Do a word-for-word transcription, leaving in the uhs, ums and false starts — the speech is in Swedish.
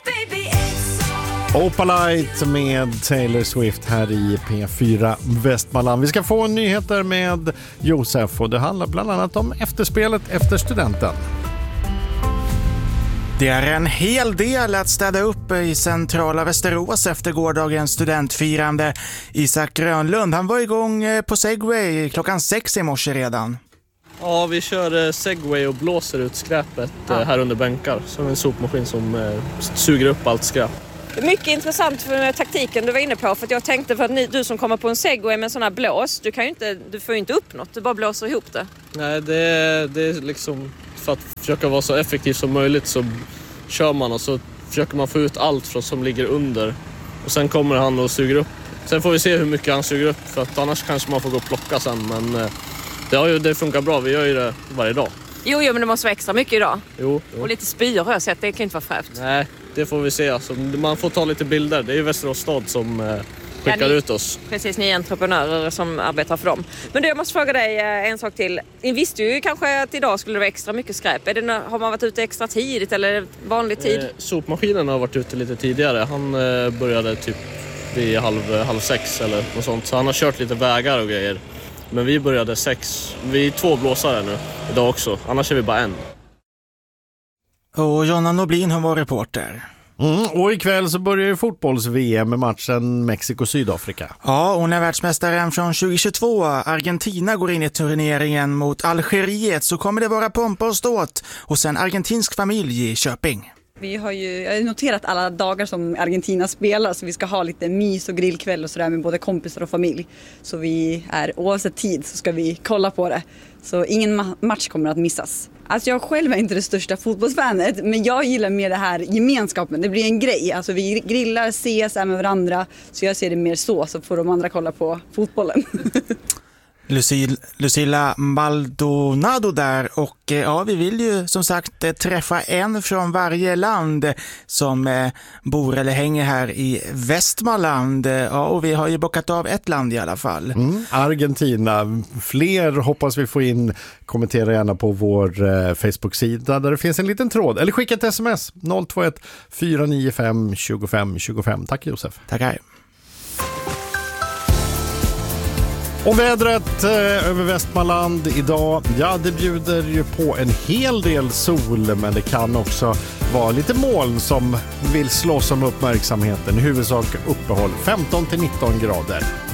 Opalite med Taylor Swift här i P fyra Västmanland. Vi ska få nyheter med Josef och det handlar bland annat om efterspelet efter studenten. Det är en hel del att städa upp i centrala Västerås efter gårdagens studentfirande. Isak Grönlund, han var igång på Segway klockan sex i morse redan. Ja, vi kör Segway och blåser ut skräpet ja. här under bänkar. Som en sopmaskin som eh, suger upp allt skräp. Mycket intressant för taktiken du var inne på, för att jag tänkte för att ni, du som kommer på en Segway med en sån här blås, du, kan ju inte, du får ju inte upp något, du bara blåser ihop det. Nej, det är, det är liksom för att försöka vara så effektiv som möjligt så kör man och så försöker man få ut allt från som ligger under och sen kommer han och suger upp. Sen får vi se hur mycket han suger upp för att annars kanske man får gå och plocka sen, men det, har ju, det funkar bra, vi gör ju det varje dag. Jo, jo men det måste vara extra mycket idag. Jo, jo. Och lite spyor har jag sett, det kan inte vara frävt. Nej, det får vi se. Alltså, man får ta lite bilder. Det är ju Västerås stad som eh, skickar ja, ni, ut oss. Precis, ni är entreprenörer som arbetar för dem. Men du, jag måste fråga dig en sak till. Ni visste ju kanske att idag skulle det vara extra mycket skräp. Är det, har man varit ute extra tidigt eller vanlig tid? Eh, sopmaskinen har varit ute lite tidigare. Han eh, började typ vid halv, halv sex eller något sånt. Så han har kört lite vägar och grejer. Men vi började sex. Vi är två blåsare nu idag också. Annars är vi bara en. Och Jonna Noblin, hon var reporter. Mm, och ikväll så börjar ju fotbolls-V M med matchen Mexiko-Sydafrika. Ja, hon är världsmästaren från tjugohundratjugotvå. Argentina går in i turneringen mot Algeriet, så kommer det vara pompa och ståt hos en argentinsk familj i Köping. Vi har ju jag har noterat alla dagar som Argentina spelar, så vi ska ha lite mys och grillkväll och sådär med både kompisar och familj. Så vi är, oavsett tid så ska vi kolla på det. Så ingen ma- match kommer att missas. Alltså jag själv är inte det största fotbollsfanet, men jag gillar mer det här gemenskapen. Det blir en grej. Alltså vi grillar, ses, är med varandra. Så jag ser det mer så, så får de andra kolla på fotbollen. Lucil, Lucilla Maldonado där, och ja, vi vill ju som sagt träffa en från varje land som eh, bor eller hänger här i Västmanland. Ja, och vi har ju bockat av ett land i alla fall. Mm, Argentina. Fler hoppas vi få in. Kommentera gärna på vår eh, Facebook-sida där det finns en liten tråd. Eller skicka ett sms noll två ett fyra nio fem två fem två fem. Tack Josef. Tackar. Och vädret eh, över Västmanland idag, ja det bjuder ju på en hel del sol, men det kan också vara lite moln som vill slåss om uppmärksamheten. I huvudsak uppehåll femton till nitton grader.